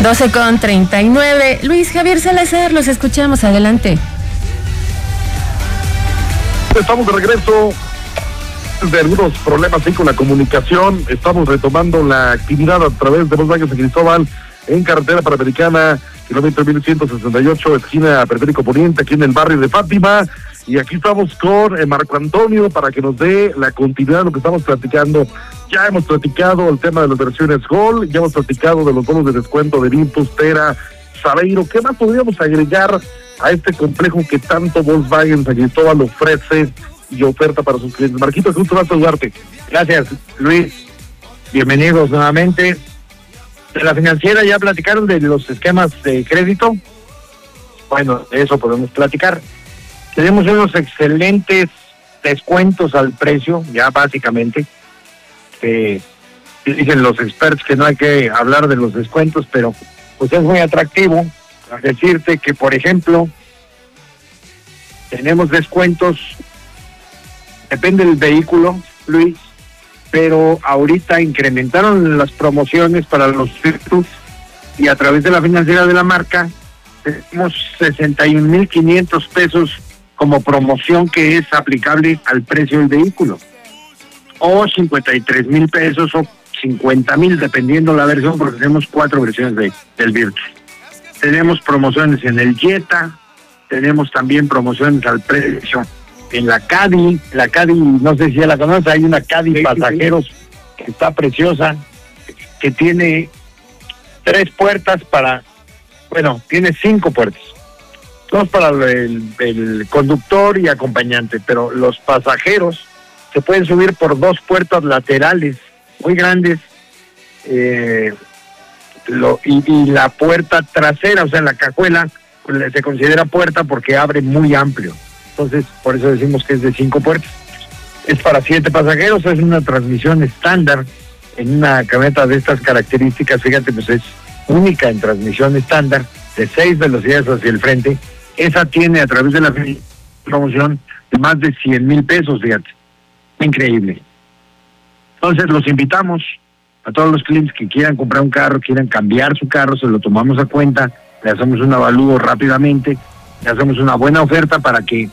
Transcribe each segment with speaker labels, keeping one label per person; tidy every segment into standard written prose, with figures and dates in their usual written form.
Speaker 1: 12:39. Luis Javier Salazar, los escuchamos, adelante.
Speaker 2: Estamos de regreso de algunos problemas ahí con la comunicación. Estamos retomando la actividad a través de Volkswagen San Cristóbal en carretera panamericana, kilómetro 1168, esquina Periférico Poniente, aquí en el barrio de Fátima. Y aquí estamos con Marco Antonio para que nos dé la continuidad de lo que estamos platicando. Ya hemos platicado el tema de las versiones Gol, ya hemos platicado de los bonos de descuento de Virtus, Tera, Sabeiro. ¿Qué más podríamos agregar a este complejo que tanto Volkswagen San Cristóbal ofrece y oferta para sus clientes? Marquito, justo vas a saludarte.
Speaker 3: Gracias, Luis. Bienvenidos nuevamente. De la financiera ya platicaron de los esquemas de crédito. Bueno, de eso podemos platicar. Tenemos unos excelentes descuentos al precio, ya básicamente. Dicen los expertos que no hay que hablar de los descuentos, pero pues es muy atractivo decirte que, por ejemplo, tenemos descuentos, depende del vehículo, Luis, pero ahorita incrementaron las promociones para los Virtus y a través de la financiera de la marca tenemos 61,500 pesos como promoción que es aplicable al precio del vehículo, o 53,000 pesos o 50,000 dependiendo la versión, porque tenemos 4 versiones del Virtus. Tenemos promociones en el Jetta, tenemos también promociones al precio en la Caddy, no sé si ya la conoces, hay una Caddy pasajeros que está preciosa, que tiene 3 puertas tiene 5 puertas. 2 para el conductor y acompañante, pero los pasajeros se pueden subir por 2 puertas laterales muy grandes, y la puerta trasera, o sea, la cajuela, pues, se considera puerta porque abre muy amplio. Entonces, por eso decimos que es de 5 puertas. Es para 7 pasajeros, es una transmisión estándar en una camioneta de estas características. Fíjate, pues es única en transmisión estándar, de 6 velocidades hacia el frente. Esa tiene a través de la promoción de más de 100,000 pesos, fíjate. Increíble. Entonces los invitamos a todos los clientes que quieran comprar un carro, quieran cambiar su carro, se lo tomamos a cuenta, le hacemos un avalúo rápidamente, le hacemos una buena oferta para que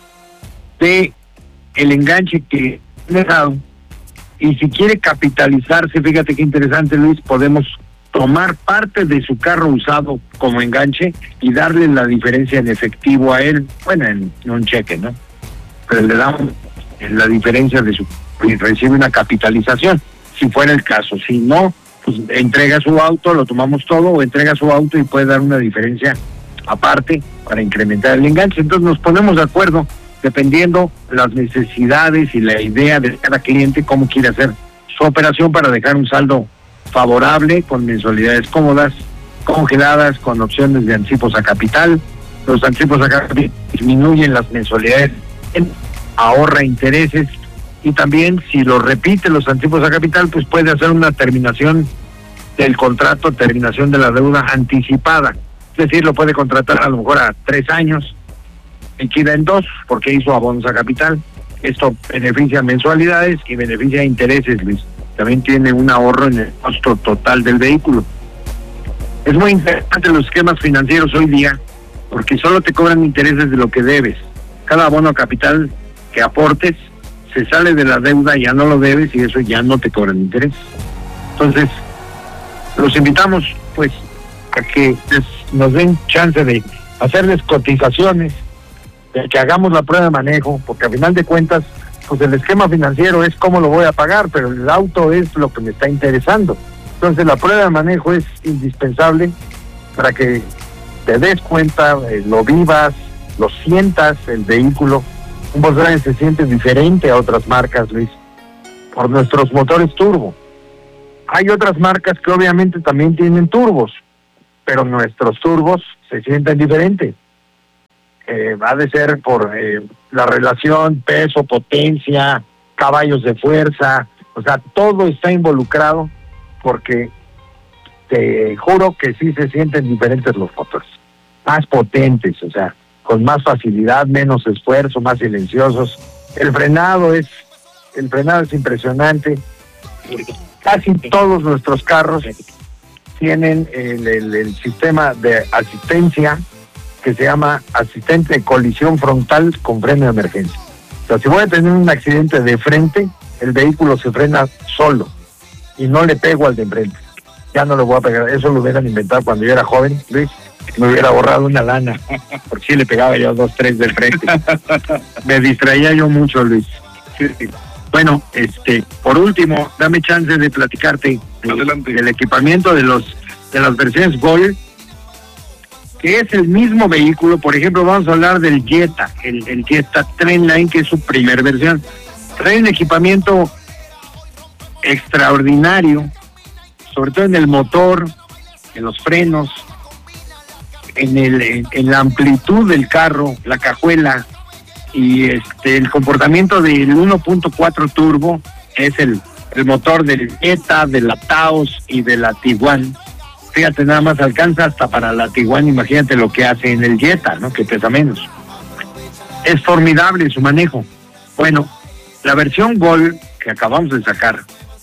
Speaker 3: dé el enganche que he dejado. Y si quiere capitalizarse, fíjate qué interesante, Luis, podemos tomar parte de su carro usado como enganche y darle la diferencia en efectivo a él, bueno, en un cheque, ¿no? Pero le damos la diferencia de y recibe una capitalización, si fuera el caso. Si no, pues entrega su auto, lo tomamos todo, o entrega su auto y puede dar una diferencia aparte para incrementar el enganche. Entonces nos ponemos de acuerdo, dependiendo las necesidades y la idea de cada cliente, cómo quiere hacer su operación para dejar un saldo favorable, con mensualidades cómodas, congeladas, con opciones de anticipos a capital. Los anticipos a capital disminuyen las mensualidades, ahorra intereses, y también si lo repite los anticipos a capital, pues puede hacer una terminación del contrato, terminación de la deuda anticipada. Es decir, lo puede contratar a lo mejor a 3 años, liquida en 2 porque hizo abonos a capital. Esto beneficia mensualidades y beneficia intereses, Luis. También tiene un ahorro en el costo total del vehículo. Es muy interesante los esquemas financieros hoy día, porque solo te cobran intereses de lo que debes. Cada abono a capital que aportes se sale de la deuda, ya no lo debes y eso ya no te cobran interés. Entonces, los invitamos pues a que nos den chance de hacerles cotizaciones, de que hagamos la prueba de manejo, porque a final de cuentas, pues el esquema financiero es cómo lo voy a pagar, pero el auto es lo que me está interesando. Entonces la prueba de manejo es indispensable para que te des cuenta, lo vivas, lo sientas, el vehículo. Un Volkswagen se siente diferente a otras marcas, Luis, por nuestros motores turbo. Hay otras marcas que obviamente también tienen turbos, pero nuestros turbos se sienten diferentes. Va a ser por la relación peso, potencia, caballos de fuerza, o sea, todo está involucrado, porque te juro que sí se sienten diferentes los motores, más potentes, o sea, con más facilidad, menos esfuerzo, más silenciosos. El frenado es impresionante. Casi todos nuestros carros tienen el sistema de asistencia que se llama asistente de colisión frontal con freno de emergencia. O sea, si voy a tener un accidente de frente, el vehículo se frena solo y no le pego al de enfrente. Ya no lo voy a pegar. Eso lo hubieran inventado cuando yo era joven, Luis. Me hubiera ahorrado una lana, porque sí le pegaba yo 2, 3 del frente. Me distraía yo mucho, Luis. Sí. Bueno, por último, dame chance de platicarte del equipamiento de las versiones Gol, que es el mismo vehículo. Por ejemplo, vamos a hablar del Jetta, el Jetta Trendline, que es su primer versión. Trae un equipamiento extraordinario, sobre todo en el motor, en los frenos, en la amplitud del carro, la cajuela, y el comportamiento del 1.4 turbo. Es el motor del Jetta, de la Taos y de la Tiguan. Fíjate, nada más alcanza hasta para la Tiguan. Imagínate lo que hace en el Jetta, ¿no? Que pesa menos. Es formidable su manejo. Bueno, la versión Gol que acabamos de sacar,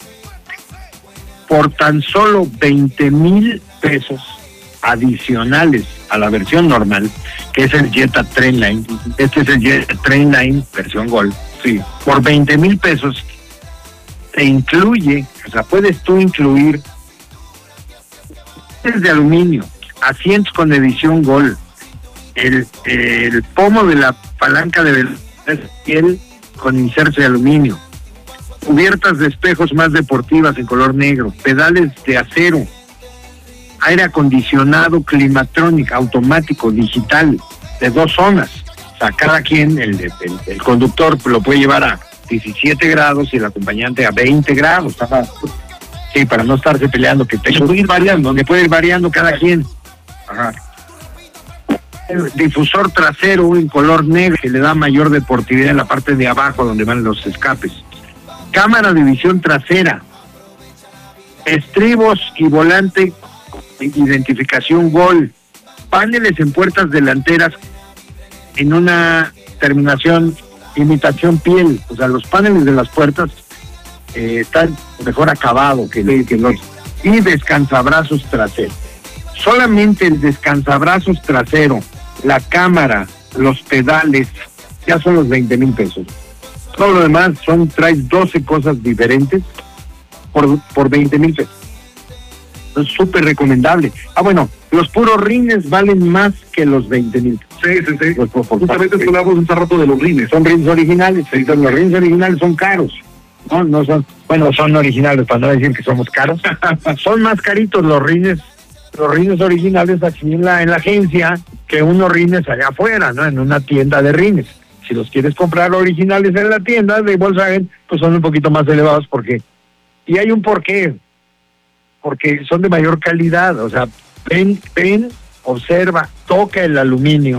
Speaker 3: por tan solo 20,000 pesos adicionales a la versión normal, que es el Jetta Trendline. Este es el Jetta Trendline versión Gol. Sí. Por 20,000 pesos te incluye, o sea, puedes tú incluir de aluminio, asientos con edición Gol, el pomo de la palanca de piel con inserto de aluminio, cubiertas de espejos más deportivas en color negro, pedales de acero, aire acondicionado climatrónico, automático, digital, de 2 zonas. O sea, cada quien, el conductor lo puede llevar a 17 grados y el acompañante a 20 grados. Sí, para no estarse peleando, que tengo que ir variando, donde puede ir variando cada quien. Ajá. El difusor trasero en color negro, que le da mayor deportividad en la parte de abajo donde van los escapes. Cámara de visión trasera, estribos y volante, identificación Gol, paneles en puertas delanteras en una terminación imitación piel. O sea, los paneles de las puertas están mejor acabado que los, y descansabrazos traseros. Solamente el descansabrazos trasero, la cámara, los pedales, ya son los 20,000 pesos. Todo lo demás traes 12 cosas diferentes por 20,000 pesos. Es súper recomendable. Bueno, los puros rines valen más que los 20,000.
Speaker 2: Sí. Justamente hablamos un rato de los rines.
Speaker 3: Son rines originales. Los rines originales son caros. No son, bueno, son originales, para no decir que somos caros. Son más caritos los rines originales aquí en la agencia que unos rines allá afuera, ¿no? En una tienda de rines. Si los quieres comprar originales en la tienda de Volkswagen, pues son un poquito más elevados y hay un porqué. Porque son de mayor calidad. O sea, ven, observa, toca el aluminio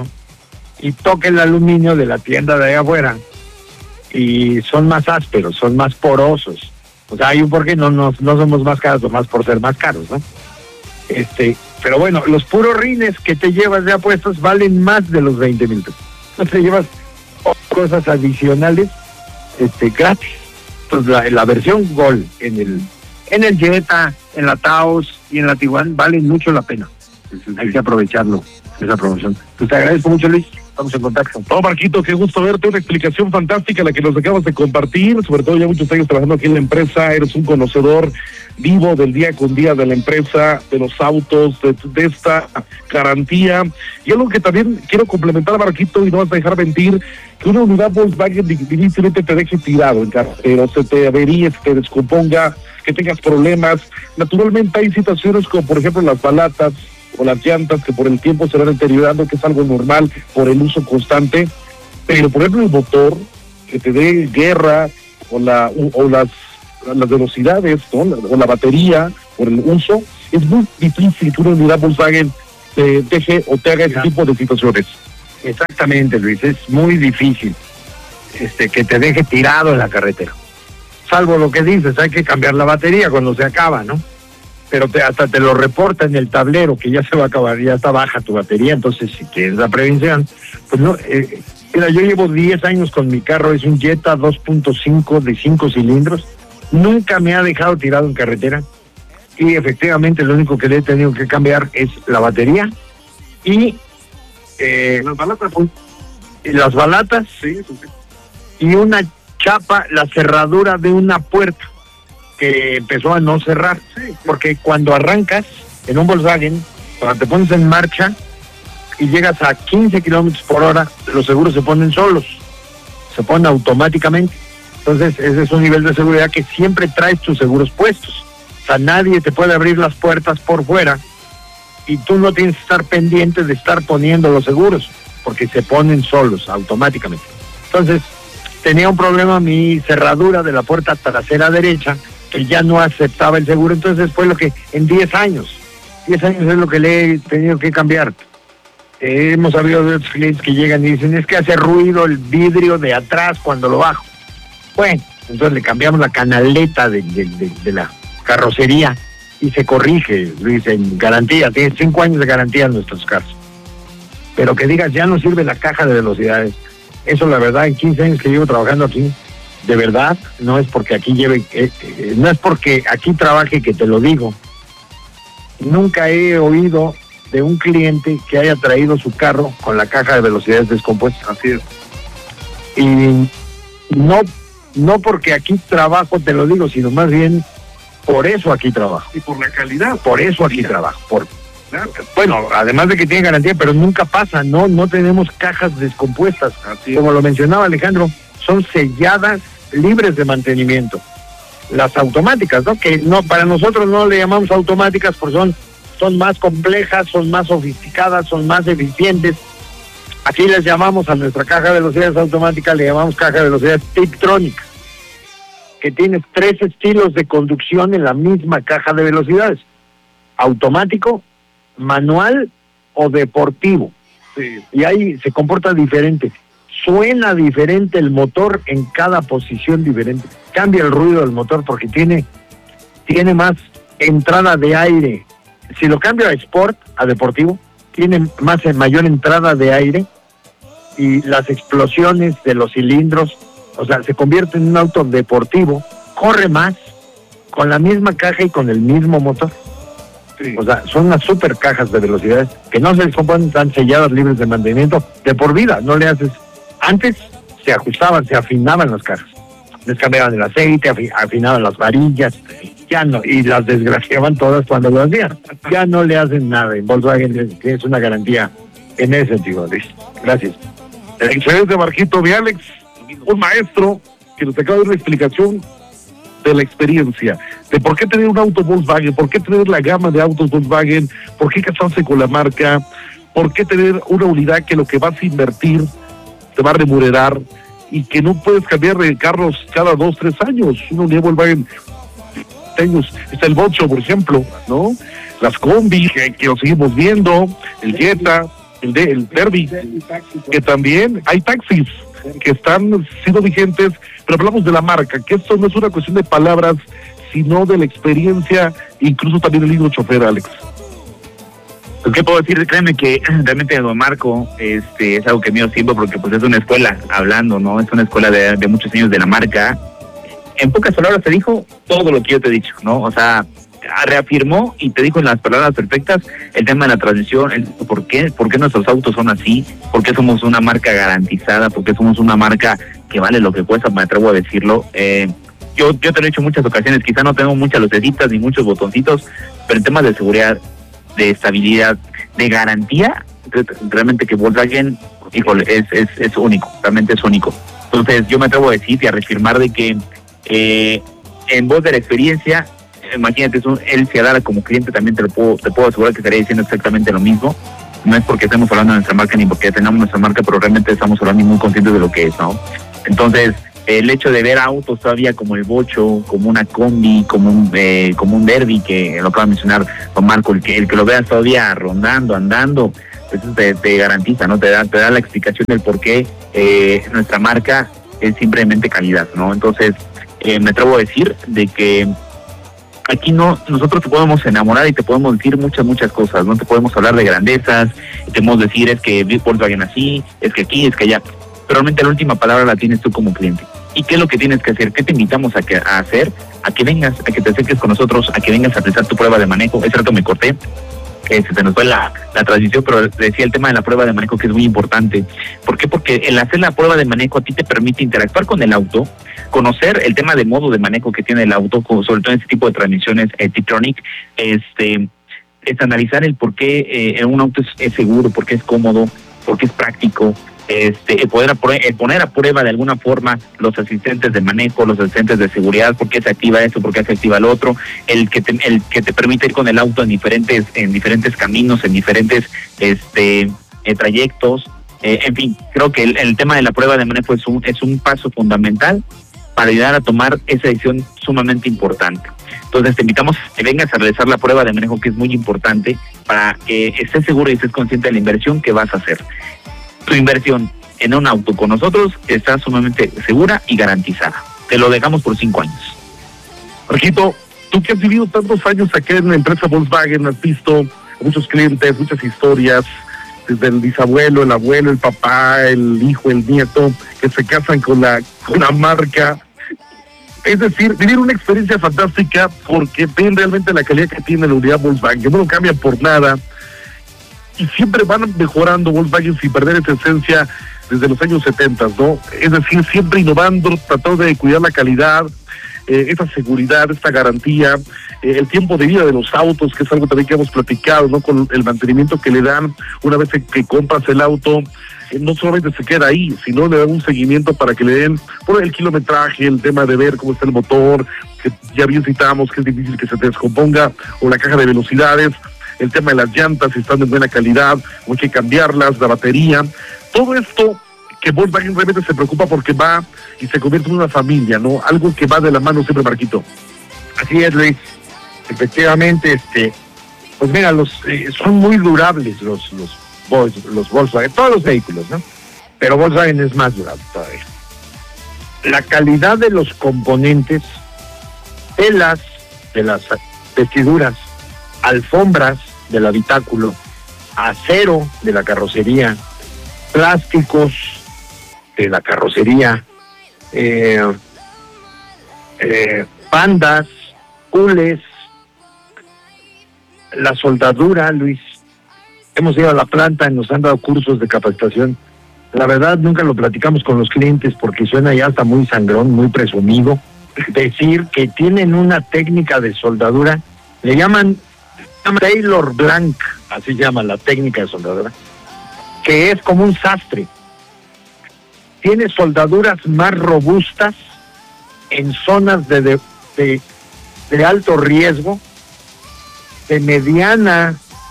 Speaker 3: de la tienda de allá afuera y son más ásperos, son más porosos. O sea, hay un porqué, no somos más caros, nomás por ser más caros, ¿no? Pero bueno, los puros rines que te llevas de apuestas valen más de los 20,000 pesos. Te llevas cosas adicionales gratis. Entonces la versión Gol en el Jetta, en la Taos y en la Tiguan valen mucho la pena. Hay que aprovecharlo, esa promoción. Pues te agradezco mucho, Luis. Estamos en contacto.
Speaker 2: No, Marquito, qué gusto verte. Una explicación fantástica la que nos acabas de compartir. Sobre todo ya muchos años trabajando aquí en la empresa. Eres un conocedor vivo del día con día de la empresa, de los autos, de esta garantía. Y algo que también quiero complementar, Marquito, y no vas a dejar mentir, que una unidad Volkswagen difícilmente te deje tirado en carretera, se te averíe, se te descomponga, que tengas problemas. Naturalmente hay situaciones como, por ejemplo, las balatas o las llantas que por el tiempo se van deteriorando, que es algo normal por el uso constante, pero por ejemplo el motor, que te dé guerra, o las velocidades, ¿no? O la batería, por el uso, es muy difícil que una unidad Volkswagen te deje o te haga ese tipo de situaciones.
Speaker 3: Exactamente, Luis, es muy difícil que te deje tirado en la carretera. Salvo lo que dices, hay que cambiar la batería cuando se acaba, ¿no? Pero hasta te lo reporta en el tablero que ya se va a acabar, ya está baja tu batería. Entonces, si tienes la prevención, pues no. Mira, yo llevo 10 años con mi carro, es un Jetta 2.5 de 5 cilindros. Nunca me ha dejado tirado en carretera. y efectivamente lo único que le he tenido que cambiar es la batería y las balatas
Speaker 2: Sí.
Speaker 3: y una chapa, la cerradura de una puerta que empezó a no cerrar, porque cuando arrancas en un Volkswagen, cuando te pones en marcha y llegas a 15 kilómetros por hora, los seguros se ponen solos, se ponen automáticamente. Entonces ese es un nivel de seguridad que siempre traes tus seguros puestos. O sea, nadie te puede abrir las puertas por fuera y tú no tienes que estar pendiente de estar poniendo los seguros, porque se ponen solos automáticamente. Entonces tenía un problema mi cerradura de la puerta trasera derecha, que ya no aceptaba el seguro. Entonces fue lo que en 10 años es lo que le he tenido que cambiar. Hemos sabido de otros clientes que llegan y dicen, es que hace ruido el vidrio de atrás cuando lo bajo. Bueno, entonces le cambiamos la canaleta de la carrocería y se corrige, Luis, en garantía. Tiene 5 años de garantía en nuestros carros. Pero que digas, ya no sirve la caja de velocidades. Eso, la verdad, en 15 años que llevo trabajando aquí, de verdad, no es porque aquí no es porque aquí trabaje que te lo digo. Nunca he oído de un cliente que haya traído su carro con la caja de velocidades descompuesta.
Speaker 2: Así es.
Speaker 3: Y no porque aquí trabajo, te lo digo, sino más bien por eso aquí trabajo.
Speaker 2: Y por la calidad.
Speaker 3: Por eso aquí trabajo. Bueno, además de que tiene garantía, pero nunca pasa, no tenemos cajas descompuestas.
Speaker 2: Así es.
Speaker 3: Como lo mencionaba Alejandro, son selladas, libres de mantenimiento. Las automáticas, ¿no? Que no, para nosotros no le llamamos automáticas porque son más complejas, son más sofisticadas, son más eficientes. Aquí les llamamos a nuestra caja de velocidades automática, le llamamos caja de velocidades Tiptronic, que tienes 3 estilos de conducción en la misma caja de velocidades: automático, manual o deportivo.
Speaker 2: Sí.
Speaker 3: Y ahí se comporta diferente. Suena diferente el motor en cada posición diferente. Cambia el ruido del motor porque tiene más entrada de aire. Si lo cambio a Sport, a deportivo, tiene mayor entrada de aire y las explosiones de los cilindros, o sea, se convierte en un auto deportivo, corre más con la misma caja y con el mismo motor.
Speaker 2: Sí.
Speaker 3: O sea, son unas super cajas de velocidades que no se descomponen, están selladas, libres de mantenimiento de por vida. No le haces. Antes se ajustaban, se afinaban las cajas, les cambiaban el aceite, afinaban las varillas, ya no, y las desgraciaban todas cuando lo hacían. Ya no le hacen nada. En Volkswagen es una garantía en ese sentido, Luis. Gracias.
Speaker 2: Excelente, Marquito de Alex, un maestro que nos acaba de dar una explicación de la experiencia, de por qué tener un auto Volkswagen, por qué tener la gama de autos Volkswagen, por qué casarse con la marca, por qué tener una unidad que lo que vas a invertir te va a remunerar y que no puedes cambiar de carros cada 2-3 años. Una unidad Volkswagen años, está el Bocho, por ejemplo, ¿no? Las Combi, que lo seguimos viendo, el Jetta, el Derby, que también hay taxis que están siendo vigentes, pero hablamos de la marca, que esto no es una cuestión de palabras, sino de la experiencia, incluso también el libro chofer, Alex.
Speaker 4: ¿Qué puedo decir? Créeme que realmente Don Marco es algo que mío siempre, porque pues es una escuela hablando, ¿no? Es una escuela de muchos años de la marca. En pocas palabras te dijo todo lo que yo te he dicho, ¿no? O sea, reafirmó y te dijo en las palabras perfectas el tema de la transmisión, por qué nuestros autos son así, por qué somos una marca garantizada, por qué somos una marca que vale lo que cuesta, me atrevo a decirlo. Yo te lo he dicho en muchas ocasiones, quizá no tengo muchas lucecitas ni muchos botoncitos, pero en temas de seguridad, de estabilidad, de garantía, realmente que Volkswagen, híjole, es único, realmente es único. Entonces yo me atrevo a decir y a reafirmar de que en voz de la experiencia, imagínate, él si Adara como cliente también te puedo asegurar que estaría diciendo exactamente lo mismo. No es porque estemos hablando de nuestra marca ni porque tengamos nuestra marca, pero realmente estamos hablando y muy conscientes de lo que es, ¿no? Entonces, el hecho de ver autos todavía como el Bocho, como una Combi, como un Derby, que lo acaba de mencionar Don Marco, el que lo veas todavía rondando, andando, pues te garantiza, ¿no? Te da la explicación del por qué nuestra marca es simplemente calidad, ¿no? Entonces, me atrevo a decir de que aquí nosotros te podemos enamorar y te podemos decir muchas cosas, no te podemos hablar de grandezas, te podemos decir es que Volkswagen así, es que aquí, es que allá, pero realmente la última palabra la tienes tú como cliente. ¿Y qué es lo que tienes que hacer? ¿Qué te invitamos a hacer? A que vengas, a que te acerques con nosotros, a que vengas a realizar tu prueba de manejo. Es cierto, me corté, se nos fue la transmisión, pero decía el tema de la prueba de manejo, que es muy importante. ¿Por qué? Porque el hacer la prueba de manejo a ti te permite interactuar con el auto, conocer el tema de modo de manejo que tiene el auto, sobre todo en este tipo de transmisiones Tiptronic, es analizar el por qué un auto es seguro, por qué es cómodo, por qué es práctico, poner a prueba de alguna forma los asistentes de manejo, los asistentes de seguridad, por qué se activa esto, por qué se activa lo otro, el que te permite ir con el auto en diferentes caminos, en diferentes trayectos, en fin, creo que el tema de la prueba de manejo es un paso fundamental para ayudar a tomar esa decisión sumamente importante. Entonces te invitamos a que vengas a realizar la prueba de manejo, que es muy importante para que estés seguro y estés consciente de la inversión que vas a hacer. Tu inversión en un auto con nosotros está sumamente segura y garantizada. Te lo dejamos por 5 años.
Speaker 2: Marquito, tú que has vivido tantos años aquí en la empresa Volkswagen, has visto muchos clientes, muchas historias, desde el bisabuelo, el abuelo, el papá, el hijo, el nieto, que se casan con la marca. Es decir, vivir una experiencia fantástica porque ven realmente la calidad que tiene la unidad Volkswagen, que no lo cambia por nada. Y siempre van mejorando Volkswagen sin perder esa esencia desde los años 70, ¿no? Es decir, siempre innovando, tratando de cuidar la calidad, esta seguridad, esta garantía, el tiempo de vida de los autos, que es algo también que hemos platicado, ¿no? Con el mantenimiento que le dan una vez que compras el auto, no solamente se queda ahí, sino le dan un seguimiento para que le den por el kilometraje, el tema de ver cómo está el motor, que ya bien citamos que es difícil que se te descomponga, o la caja de velocidades, el tema de las llantas, si están de buena calidad, o hay que cambiarlas, la batería, todo esto que Volkswagen realmente se preocupa porque va y se convierte en una familia, ¿no? Algo que va de la mano siempre, Marquito.
Speaker 3: Así es, Luis. Efectivamente, pues mira, son muy durables los Volkswagen, todos los vehículos, ¿no? Pero Volkswagen es más durable todavía. La calidad de los componentes, telas de las vestiduras, alfombras del habitáculo, acero de la carrocería, plásticos de la carrocería, bandas, cules, la soldadura, Luis. Hemos ido a la planta y nos han dado cursos de capacitación. La verdad, nunca lo platicamos con los clientes porque suena ya hasta muy sangrón, muy presumido. Decir que tienen una técnica de soldadura, le llaman Taylor Blanc, así se llama la técnica de soldadura, que es como un sastre. Tiene soldaduras más robustas en zonas de alto riesgo, de mediana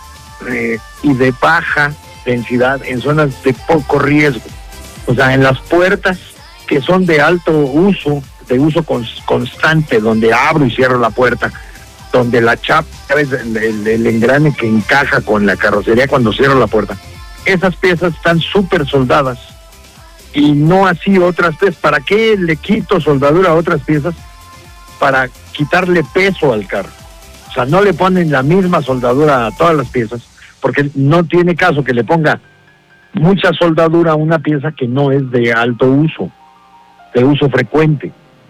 Speaker 3: y de baja densidad en zonas de poco riesgo. O sea, en las puertas que son de alto uso, de uso constante, donde abro y cierro la puerta, donde la chapa, ¿sabes? El engrane que encaja con la carrocería cuando cierro la puerta. Esas piezas están súper soldadas y no así otras piezas. ¿Para qué le quito soldadura a otras piezas? Para quitarle peso al carro. O sea, no le ponen la misma soldadura a todas las piezas, porque no tiene caso que le ponga mucha soldadura a una pieza que no es de alto uso, de uso frecuente.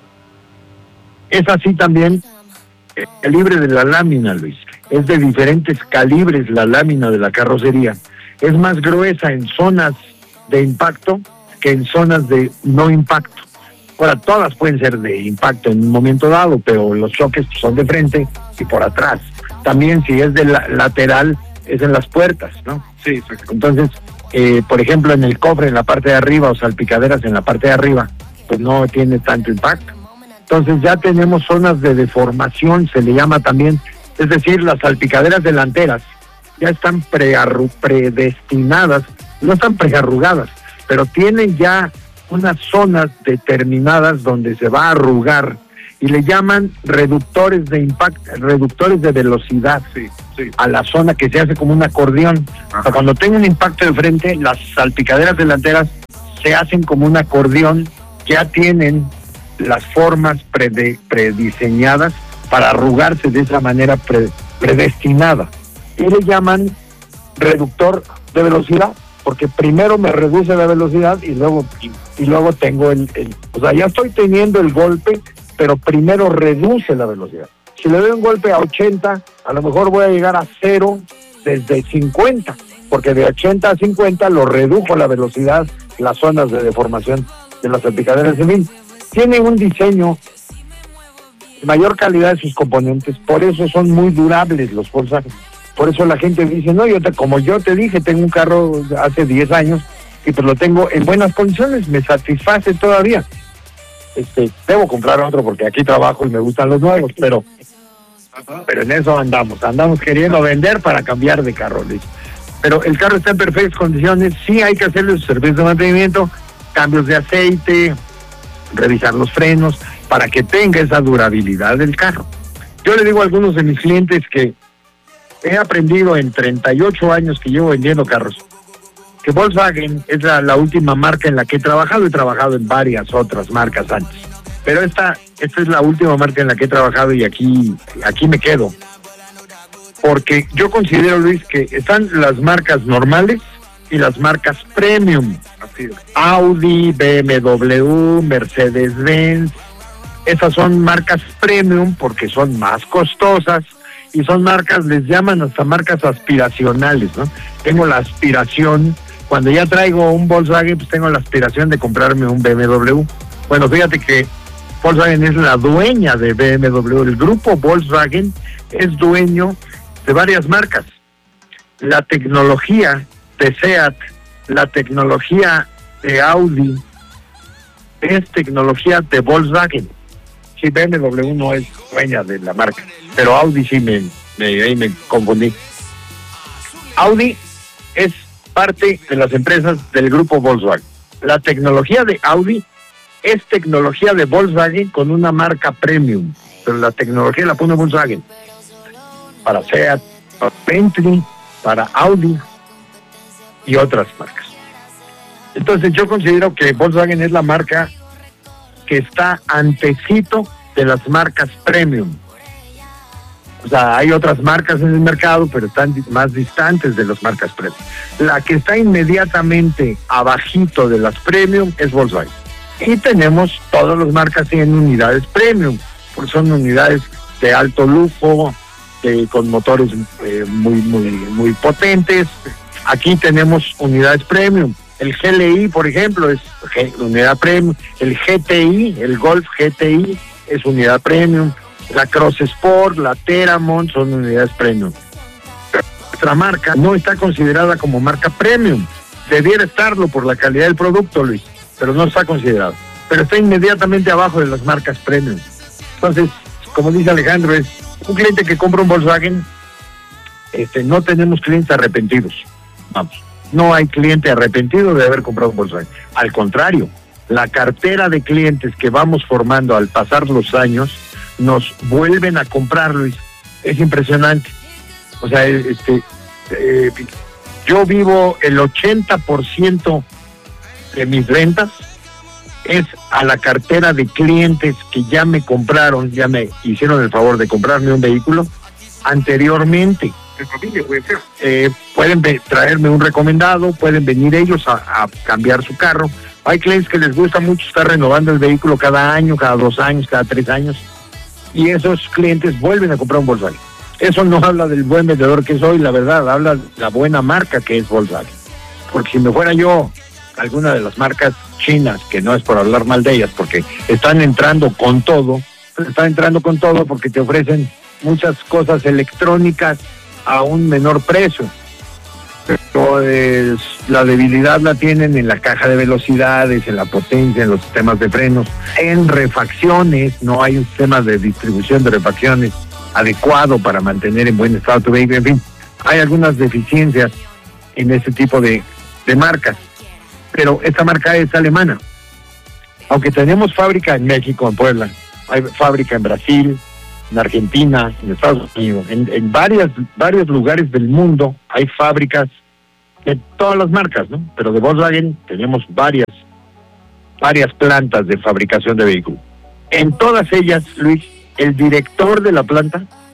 Speaker 3: Es así también el calibre de la lámina, Luis. Es de diferentes calibres la lámina de la carrocería. Es más gruesa en zonas de impacto que en zonas de no impacto. Ahora, todas pueden ser de impacto en un momento dado, pero los choques son de frente y por atrás. También si es de lateral, es en las puertas, ¿no?
Speaker 2: Sí, exacto.
Speaker 3: Entonces, por ejemplo, en el cofre, en la parte de arriba, o salpicaderas en la parte de arriba, pues no tiene tanto impacto. Entonces ya tenemos zonas de deformación, se le llama también, es decir, las salpicaderas delanteras ya están predestinadas, no están prearrugadas, pero tienen ya unas zonas determinadas donde se va a arrugar y le llaman reductores de impacto, reductores de velocidad,
Speaker 2: sí.
Speaker 3: A la zona que se hace como un acordeón. O sea, cuando tenga un impacto de frente, las salpicaderas delanteras se hacen como un acordeón, ya tienen las formas prediseñadas para arrugarse de esa manera predestinada. Y le llaman reductor de velocidad. porque primero me reduce la velocidad y luego tengo o sea, ya estoy teniendo el golpe, pero primero reduce la velocidad. Si le doy un golpe a 80, a lo mejor voy a llegar a 0 desde 50, porque de 80 a 50 lo redujo la velocidad, las zonas de deformación de las salpicaderas. En fin, tienen un diseño de mayor calidad de sus componentes, por eso son muy durables los Volkswagen. Por eso la gente dice, no, como yo te dije, tengo un carro hace 10 años y pues lo tengo en buenas condiciones, me satisface todavía. Debo comprar otro porque aquí trabajo y me gustan los nuevos, pero en eso andamos queriendo vender para cambiar de carro, Luis. Pero el carro está en perfectas condiciones, sí hay que hacerle sus servicios de mantenimiento, cambios de aceite, revisar los frenos, para que tenga esa durabilidad del carro. Yo le digo a algunos de mis clientes que he aprendido en 38 años que llevo vendiendo carros, que Volkswagen es la última marca en la que he trabajado en varias otras marcas antes, pero esta es la última marca en la que he trabajado y aquí me quedo, porque yo considero, Luis, que están las marcas normales y las marcas premium, Audi, BMW, Mercedes-Benz. Esas son marcas premium porque son más costosas y son marcas, les llaman hasta marcas aspiracionales, ¿no? Tengo la aspiración, cuando ya traigo un Volkswagen, pues tengo la aspiración de comprarme un BMW. Bueno, fíjate que Volkswagen es la dueña de BMW, el grupo Volkswagen es dueño de varias marcas. La tecnología de SEAT, la tecnología de Audi, es tecnología de Volkswagen. Sí, BMW no es dueña de la marca, pero Audi sí ahí me confundí. Audi es parte de las empresas del grupo Volkswagen. La tecnología de Audi es tecnología de Volkswagen con una marca premium, pero la tecnología la pone Volkswagen. Para SEAT, para Bentley, para Audi y otras marcas. Entonces yo considero que Volkswagen es la marca que está antecito de las marcas premium. O sea, hay otras marcas en el mercado, pero están más distantes de las marcas premium. La que está inmediatamente abajito de las premium es Volkswagen. Y tenemos todas las marcas en unidades premium, porque son unidades de alto lujo, con motores muy potentes. Aquí tenemos unidades premium. El GLI, por ejemplo, es unidad premium. El GTI, el Golf GTI, es unidad premium. La Cross Sport, la Teramont son unidades premium. Nuestra marca no está considerada como marca premium. Debiera estarlo por la calidad del producto, Luis, pero no está considerado. Pero está inmediatamente abajo de las marcas premium. Entonces, como dice Alejandro, es un cliente que compra un Volkswagen, no tenemos clientes arrepentidos. Vamos. No hay cliente arrepentido de haber comprado un Volkswagen. Al contrario, la cartera de clientes que vamos formando al pasar los años nos vuelven a comprar, Luis. Es impresionante. O sea, yo vivo el 80% de mis ventas es a la cartera de clientes que ya me compraron, ya me hicieron el favor de comprarme un vehículo anteriormente. Pueden traerme un recomendado, pueden venir ellos a cambiar su carro. Hay clientes que les gusta mucho estar renovando el vehículo cada año, cada 2 años, cada 3 años, y esos clientes vuelven a comprar un Volkswagen. Eso no habla del buen vendedor que soy, la verdad, habla de la buena marca que es Volkswagen. Porque si me fuera yo alguna de las marcas chinas, que no es por hablar mal de ellas, porque están entrando con todo porque te ofrecen muchas cosas electrónicas a un menor precio. Pero la debilidad la tienen en la caja de velocidades, en la potencia, en los sistemas de frenos, en refacciones. No hay un sistema de distribución de refacciones adecuado para mantener en buen estado tu vehículo. En fin, hay algunas deficiencias en ese tipo de marcas. Pero esta marca es alemana. Aunque tenemos fábrica en México, en Puebla, hay fábrica en Brasil, en Argentina, en Estados Unidos, en varios lugares del mundo hay fábricas de todas las marcas, ¿no? Pero de Volkswagen tenemos varias plantas de fabricación de vehículos. En todas ellas, Luis, el director de la planta